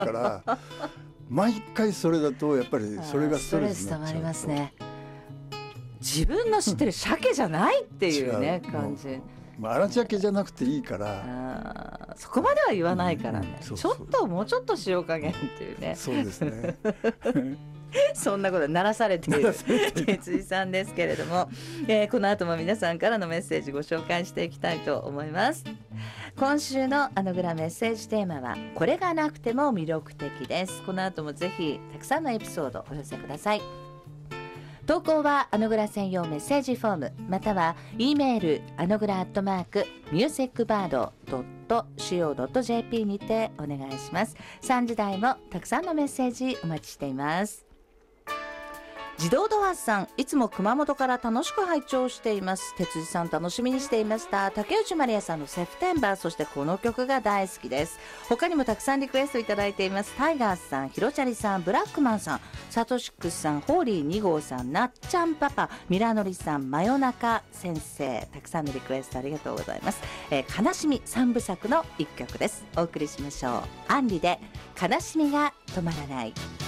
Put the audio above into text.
から毎回それだとやっぱりそれがストレスになっちゃうと。 ストレス溜まりますね。自分の知ってる鮭じゃないっていうね、感じ。 荒鮭じゃなくていいから、 そこまでは言わないからね、 そうちょっともうちょっと塩加減っていうね。 そうですねそんなこと鳴らされている哲井さんですけれども、この後も皆さんからのメッセージご紹介していきたいと思います。今週のあのグラメッセージテーマはこれがなくても魅力的です。この後もぜひたくさんのエピソードお寄せください。投稿はあのグラ専用メッセージフォームまたは E メールあのグラ@musicbird.co.jp にてお願いします。3時台もたくさんのメッセージお待ちしています。自動ドアさん、いつも熊本から楽しく拝聴しています。哲司さん楽しみにしていました。竹内まりやさんのセプテンバー、そしてこの曲が大好きです。他にもたくさんリクエストいただいています。タイガースさん、ひろちゃりさん、ブラックマンさん、サトシックスさん、ホーリー2号さん、なっちゃんパパ、ミラノリさん、真夜中先生、たくさんのリクエストありがとうございます。悲しみ3部作の一曲です。お送りしましょう。アンリで悲しみが止まらない。